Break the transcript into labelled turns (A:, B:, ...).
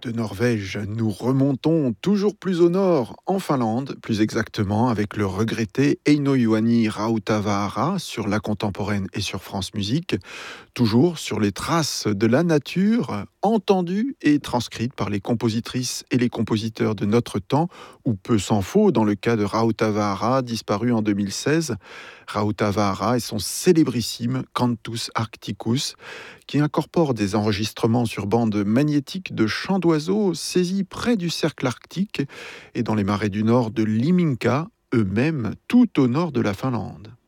A: De Norvège, nous remontons toujours plus au nord, en Finlande, plus exactement avec le regretté Eino Juhani Rautavaara sur La Contemporaine et sur France Musique, toujours sur les traces de la nature, entendues et transcrites par les compositrices et les compositeurs de notre temps, ou peu s'en faut dans le cas de Rautavaara, disparu en 2016. Rautavaara et son célébrissime Cantus Arcticus, qui incorpore des enregistrements sur bande magnétique de chants d'oiseaux saisis près du cercle arctique et dans les marais du nord de Liminka, eux-mêmes tout au nord de la Finlande.